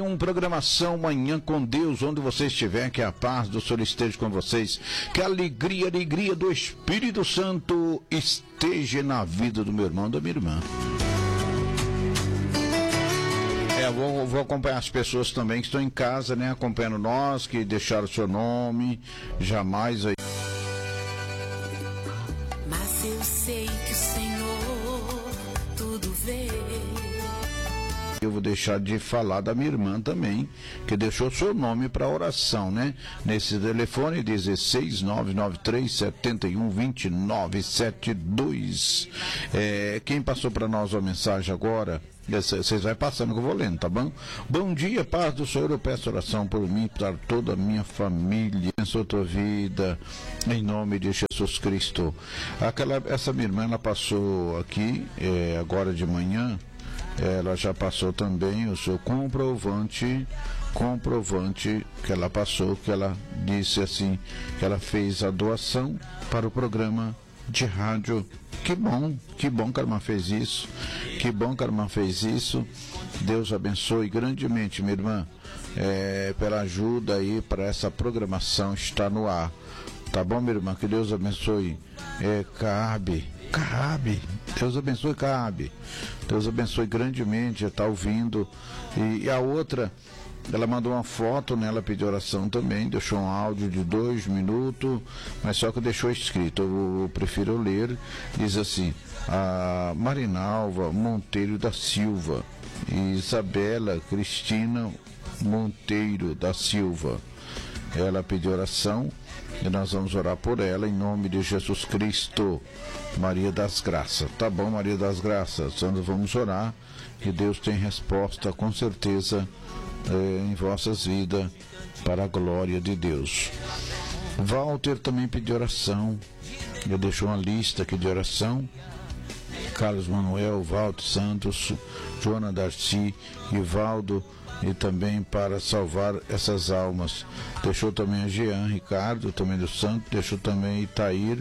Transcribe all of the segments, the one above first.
Programação Manhã com Deus, onde você estiver, que a paz do Senhor esteja com vocês, que a alegria do Espírito Santo esteja na vida do meu irmão, da minha irmã. Vou acompanhar as pessoas também que estão em casa, né, acompanhando nós, que deixaram o seu nome, jamais aí. Mas eu sei que o Senhor tudo vê. Eu vou deixar de falar da minha irmã também, que deixou seu nome para oração, né? Nesse telefone 16993712972. Quem passou para nós a mensagem agora, vocês vai passando que eu vou lendo, tá bom? Bom dia, paz do Senhor, eu peço oração por mim, por toda a minha família, abençoa a tua vida, em nome de Jesus Cristo. Essa minha irmã, ela passou aqui, agora de manhã. Ela já passou também o seu comprovante que ela passou, que ela disse assim, que ela fez a doação para o programa de rádio. Que bom que a irmã fez isso, Deus abençoe grandemente, minha irmã, pela ajuda aí para essa programação estar no ar, tá bom, minha irmã? Que Deus abençoe. Deus abençoe Cabe. Deus abençoe grandemente, já está ouvindo. E a outra, ela mandou uma foto, né? Ela pediu oração também, deixou um áudio de 2 minutos, mas só que deixou escrito, eu prefiro ler. Diz assim: a Marinalva Monteiro da Silva, Isabela Cristina Monteiro da Silva. Ela pediu oração e nós vamos orar por ela em nome de Jesus Cristo. Maria das Graças, tá bom, Maria das Graças, nós vamos orar, que Deus tem resposta com certeza em vossas vidas, para a glória de Deus. Walter também pediu oração, ele deixou uma lista aqui de oração. Carlos Manuel, Walter Santos, Joana Darcy, Ivaldo, e também para salvar essas almas. Deixou também a Jean Ricardo, também do Santo, deixou também Itair,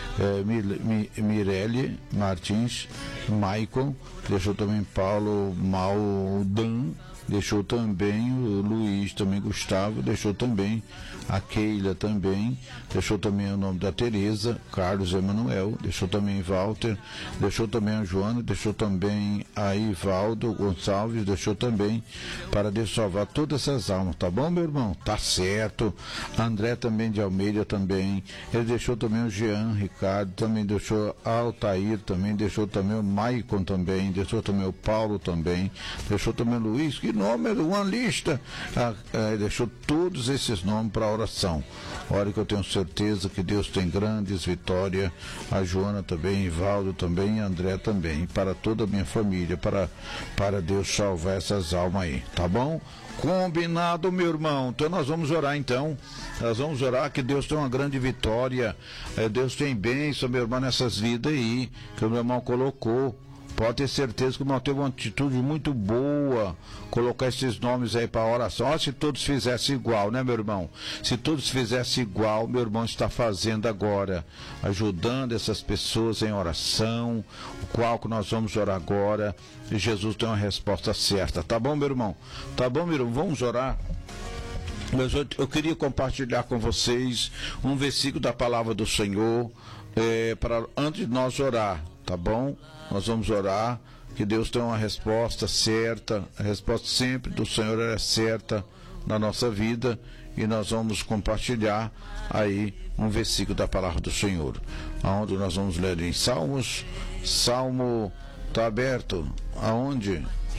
Mirelle Martins, Maicon, deixou também Paulo Maldan, deixou também o Luiz, também Gustavo, deixou também a Keila também, deixou também o nome da Tereza, Carlos Emanuel, deixou também Walter, deixou também a Joana, deixou também a Ivaldo Gonçalves, deixou também para Deus salvar todas essas almas, tá bom, meu irmão? Tá certo. André também de Almeida também, ele deixou também o Jean Ricardo, também deixou a Altair, também deixou também o Maicon também, deixou também o Paulo também, deixou também o Luiz, que nome, uma lista, deixou todos esses nomes para oração. Olha que eu tenho certeza que Deus tem grandes vitórias, a Joana também, Ivaldo também, André também, para toda a minha família, para Deus salvar essas almas aí, tá bom? Combinado, meu irmão. Então nós vamos orar nós vamos orar que Deus tem uma grande vitória, Deus tem bênção, meu irmão, nessas vidas aí, que o meu irmão colocou. Pode ter certeza que o irmão teve uma atitude muito boa, colocar esses nomes aí para oração. Olha, se todos fizessem igual, né, meu irmão? Se todos fizessem igual, meu irmão está fazendo agora, ajudando essas pessoas em oração, o qual que nós vamos orar agora, e Jesus tem uma resposta certa. Tá bom, meu irmão? Tá bom, meu irmão? Vamos orar. Mas eu queria compartilhar com vocês um versículo da palavra do Senhor, antes de nós orar, tá bom? Nós vamos orar, que Deus tenha uma resposta certa, a resposta sempre do Senhor é certa na nossa vida, e nós vamos compartilhar aí um versículo da palavra do Senhor, aonde nós vamos ler em Salmos. Salmo está aberto, aonde,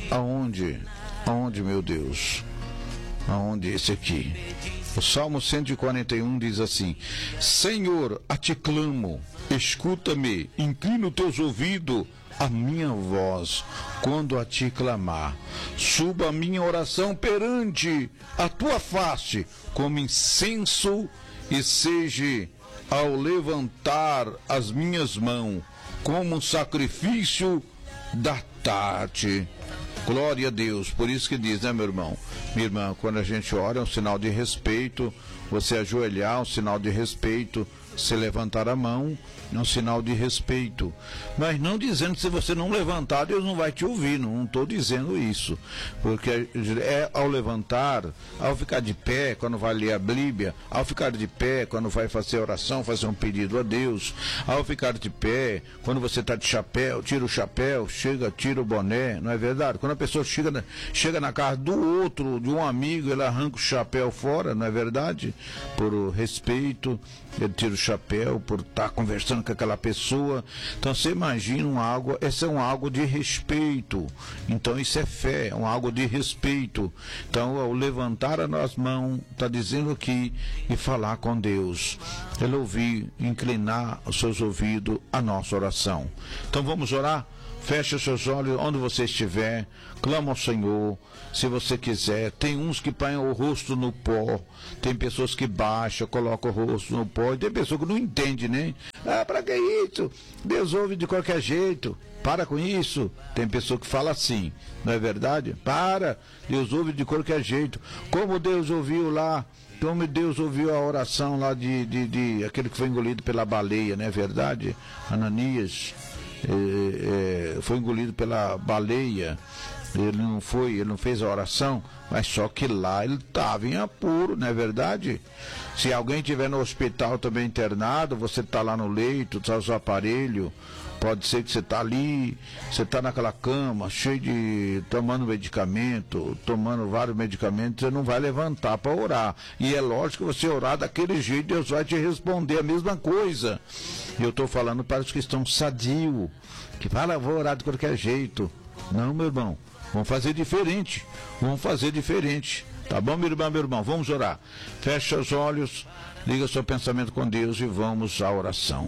meu Deus, aonde esse aqui? O Salmo 141 diz assim: Senhor, a ti clamo, escuta-me, inclina os teus ouvidos à minha voz, quando a ti clamar. Suba a minha oração perante a tua face, como incenso, e seja ao levantar as minhas mãos, como um sacrifício da tarde. Glória a Deus. Por isso que diz, né, meu irmão? Minha irmã, quando a gente ora é um sinal de respeito, você ajoelhar é um sinal de respeito, Se levantar a mão é um sinal de respeito, mas não dizendo que se você não levantar, Deus não vai te ouvir. Não estou dizendo isso, porque ao levantar, ao ficar de pé quando vai ler a Bíblia, ao ficar de pé quando vai fazer oração, fazer um pedido a Deus, ao ficar de pé quando você está de chapéu, tira o chapéu, tira o boné, não é verdade? Quando a pessoa chega na casa do outro, de um amigo, ele arranca o chapéu fora, não é verdade? Por respeito, ele tira o chapéu por estar conversando com aquela pessoa. Então você imagina esse é algo de respeito. Então isso é fé, é algo de respeito. Então ao levantar as mãos, está dizendo aqui, e falar com Deus, ele ouvir, inclinar os seus ouvidos à nossa oração. Então vamos orar? Feche os seus olhos onde você estiver, clama ao Senhor, se você quiser. Tem uns que põem o rosto no pó, tem pessoas que baixam, colocam o rosto no pó, e tem pessoa que não entende, né? Para que isso? Deus ouve de qualquer jeito, para com isso. Tem pessoa que fala assim, não é verdade? Deus ouve de qualquer jeito. Como Deus ouviu lá, como Deus ouviu a oração lá de aquele que foi engolido pela baleia, não é verdade? Ananias. Foi engolido pela baleia. Ele não fez a oração, mas só que lá ele estava em apuro, não é verdade? Se alguém estiver no hospital também internado, você está lá no leito, está os aparelhos, pode ser que você está ali, você está naquela cama, tomando medicamento, tomando vários medicamentos, você não vai levantar para orar. E é lógico que você orar daquele jeito, Deus vai te responder a mesma coisa. Eu estou falando para os que estão sadios, que falam, vou orar de qualquer jeito. Não, meu irmão, vamos fazer diferente. Tá bom, meu irmão? Vamos orar. Feche os olhos, liga seu pensamento com Deus e vamos à oração.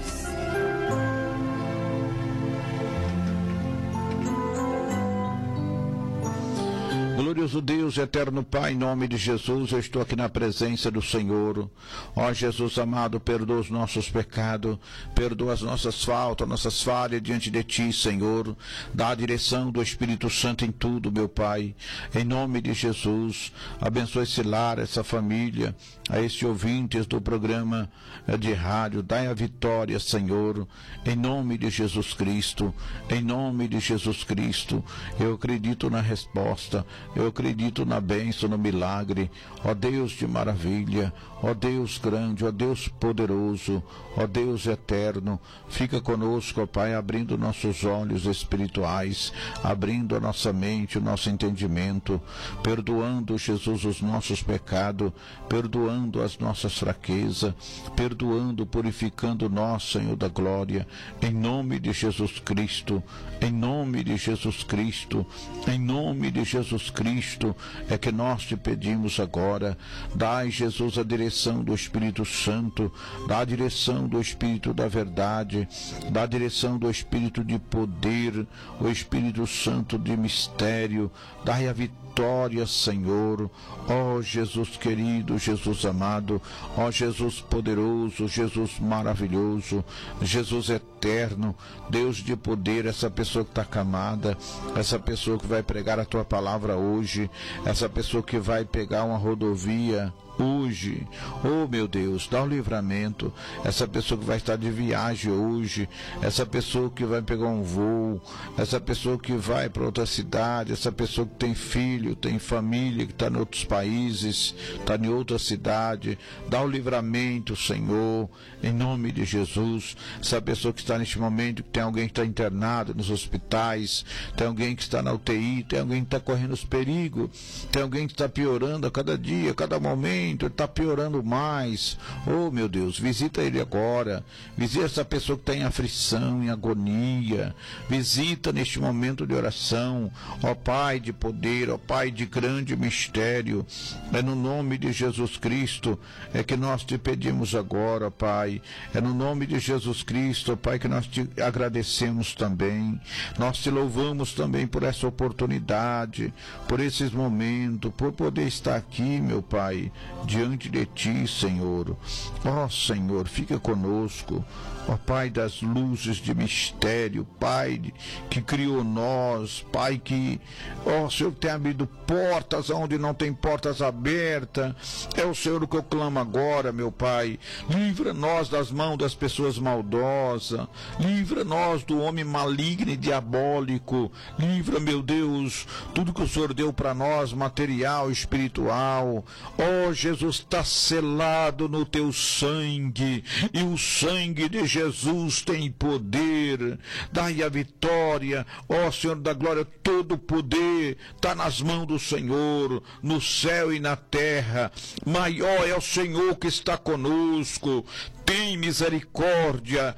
Glorioso Deus, eterno Pai, em nome de Jesus, eu estou aqui na presença do Senhor. Ó Jesus amado, perdoa os nossos pecados, perdoa as nossas faltas, nossas falhas diante de Ti, Senhor. Dá a direção do Espírito Santo em tudo, meu Pai. Em nome de Jesus, abençoa esse lar, essa família, a esses ouvintes do programa de rádio. Dai a vitória, Senhor, em nome de Jesus Cristo. Em nome de Jesus Cristo, eu acredito na resposta. Eu acredito na bênção, no milagre. Ó Deus de maravilha, ó Deus grande, ó Deus poderoso, ó Deus eterno, fica conosco, ó Pai, abrindo nossos olhos espirituais, abrindo a nossa mente, o nosso entendimento, perdoando, Jesus, os nossos pecados, perdoando as nossas fraquezas, perdoando, purificando nós, Senhor da glória, em nome de Jesus Cristo, em nome de Jesus Cristo, em nome de Jesus Cristo, é que nós te pedimos agora. Dai, Jesus, a direção do Espírito Santo, dá a direção do Espírito da verdade, dá a direção do Espírito de poder, o Espírito Santo de mistério, dai a vitória, Senhor. Ó Jesus querido, Jesus amado, ó Jesus poderoso, Jesus maravilhoso, Jesus eterno, Deus de poder, essa pessoa que está acamada, essa pessoa que vai pregar a Tua palavra hoje, essa pessoa que vai pegar uma rodovia hoje, oh meu Deus, dá um livramento, essa pessoa que vai estar de viagem hoje, essa pessoa que vai pegar um voo, essa pessoa que vai para outra cidade, essa pessoa que tem filho, tem família, que está em outros países, está em outra cidade, dá o livramento, Senhor, em nome de Jesus. Essa pessoa que está neste momento, que tem alguém que está internado nos hospitais, tem alguém que está na UTI, tem alguém que está correndo os perigos, tem alguém que está piorando a cada dia, a cada momento, ele está piorando mais. Oh meu Deus, visita ele agora, visita essa pessoa que está em aflição, em agonia, visita neste momento de oração, ó Pai de poder, ó Pai de grande mistério, é no nome de Jesus Cristo é que nós te pedimos agora, Pai, é no nome de Jesus Cristo, ó Pai Pai, que nós te agradecemos também, nós te louvamos também por essa oportunidade, por esses momentos, por poder estar aqui, meu Pai, diante de Ti, Senhor. Ó Senhor, fica conosco, ó Pai das luzes de mistério, Pai que criou nós, Pai que, ó Senhor, tem abrido portas onde não tem portas abertas. É o Senhor que eu clamo agora, meu Pai. Livra-nós das mãos das pessoas maldosas, livra-nós do homem maligno e diabólico, livra, meu Deus, tudo que o Senhor deu para nós, material, espiritual. Ó Jesus, está selado no teu sangue, e o sangue de Jesus tem poder. Dai a vitória, ó Senhor da glória, todo o poder está nas mãos do Senhor, no céu e na terra. Maior é o Senhor que está conosco. Tem misericórdia,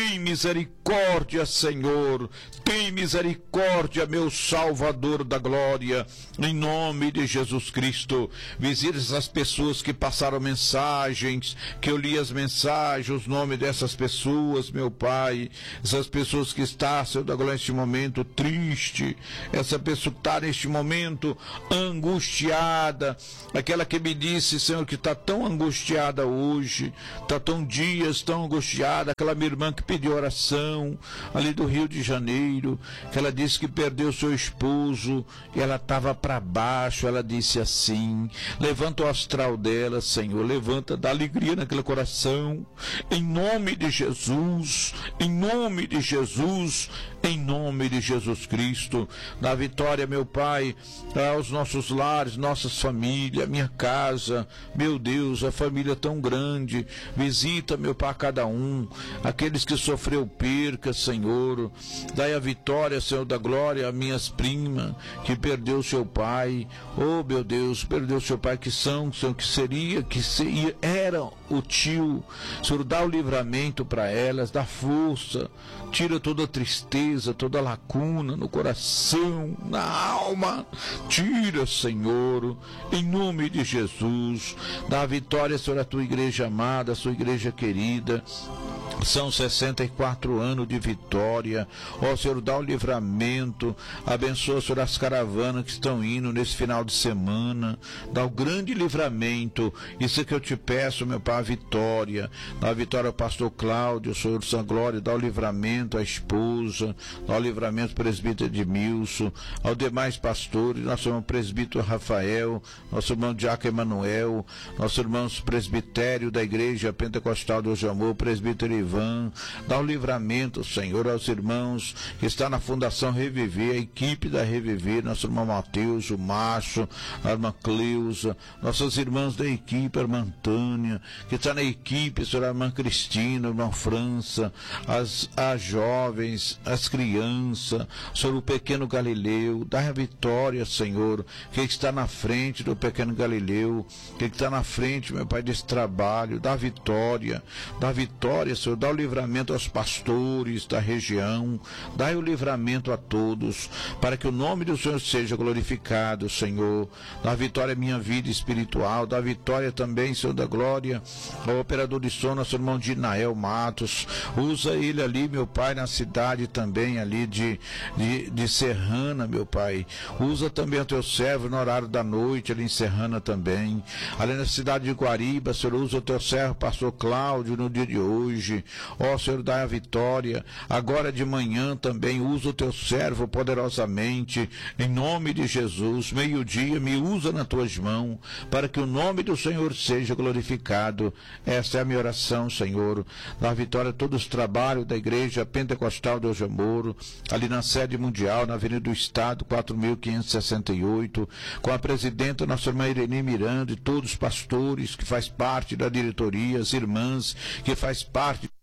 Senhor. Tem misericórdia, meu Salvador da glória. Em nome de Jesus Cristo. Visita essas pessoas que passaram mensagens, que eu li as mensagens, os nomes dessas pessoas, meu Pai. Essas pessoas que estão, Senhor da glória, neste momento triste. Essa pessoa que está neste momento angustiada. Aquela que me disse, Senhor, que está tão angustiada hoje. Está tão dias tão angustiada. Aquela minha irmã que pediu oração ali do Rio de Janeiro, que ela disse que perdeu seu esposo e ela estava para baixo. Ela disse assim: levanta o astral dela, Senhor, levanta, dá alegria naquele coração, em nome de Jesus, em nome de Jesus, em nome de Jesus Cristo. Dá vitória, meu Pai, aos nossos lares, nossas famílias, minha casa, meu Deus, a família tão grande. Visita, meu Pai, cada um, aqueles que sofreu perca, Senhor. Dai a vitória, Senhor da glória, a minhas primas que perdeu seu pai. Oh, meu Deus, perdeu seu pai, que são, Senhor, que seria, era o tio. Senhor, dá o livramento para elas, dá força, tira toda a tristeza, toda a lacuna no coração, na alma. Tira, Senhor, em nome de Jesus. Dá a vitória, Senhor, à tua igreja amada, a sua igreja querida. São 64 anos de vitória. Ó Senhor, dá o livramento. Abençoa, Senhor, as caravanas que estão indo nesse final de semana. Dá o grande livramento. Isso é que eu te peço, meu Pai, a vitória. Dá a vitória ao pastor Cláudio, Senhor, sua glória. Dá o livramento à esposa. Dá o livramento ao presbítero Edmilson, aos demais pastores, nosso irmão presbítero Rafael, nosso irmão Diácono Emanuel, nossos irmãos presbitério da Igreja Pentecostal do Amor, presbítero Ivan. Dá o livramento, Senhor, aos irmãos que estão na Fundação Reviver, a equipe da Reviver, nosso irmão Mateus, o Márcio, a irmã Cleusa, nossas irmãs da equipe, a irmã Tânia, que está na equipe, Senhor, a irmã Cristina, a irmã França, as jovens, as crianças, Senhor, o pequeno Galileu. Dá a vitória, Senhor, que está na frente do pequeno Galileu, que está na frente, meu Pai, desse trabalho. Dá a vitória, Senhor, dá o livramento aos pastores da região, dá o livramento a todos, para que o nome do Senhor seja glorificado, Senhor. Dá vitória à minha vida espiritual, dá vitória também, Senhor da glória, ao operador de som, nosso irmão Dinael Matos. Usa ele ali, meu Pai, na cidade também, ali de Serrana, meu Pai. Usa também o teu servo no horário da noite, ali em Serrana também. Ali na cidade de Guariba, Senhor, usa o teu servo, pastor Cláudio, no dia de hoje. Ó Senhor, dá a vitória. Agora de manhã também usa o teu servo poderosamente, em nome de Jesus. Meio-dia me usa nas tuas mãos, para que o nome do Senhor seja glorificado. Esta é a minha oração, Senhor. Dá a vitória a todos os trabalhos da Igreja Pentecostal do Amor, ali na sede mundial, na Avenida do Estado, 4.568, com a presidenta, nossa irmã Irene Miranda, e todos os pastores que faz parte da diretoria, as irmãs que faz parte